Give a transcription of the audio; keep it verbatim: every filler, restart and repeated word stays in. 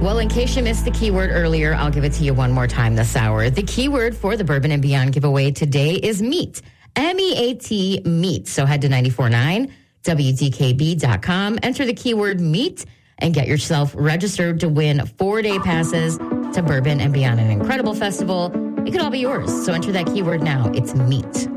Well, in case you missed the keyword earlier, I'll give it to you one more time this hour. The keyword for the Bourbon and Beyond giveaway today is meat. M E A T, meat. So head to nine four nine W D K B dot com, enter the keyword meat, and get yourself registered to win four-day passes to Bourbon and Beyond, an incredible festival. It could all be yours. So enter that keyword now. It's meat.